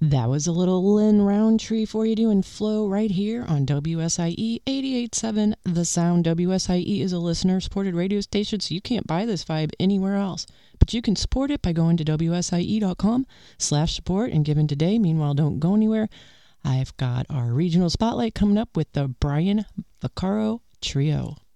That was a little Lynn Roundtree for you doing Flow right here on WSIE 88.7 The Sound. WSIE is a listener-supported radio station, so you can't buy this vibe anywhere else. But you can support it by going to WSIE.com/support and giving today. Meanwhile, don't go anywhere. I've got our regional spotlight coming up with the Brian Vaccaro Trio.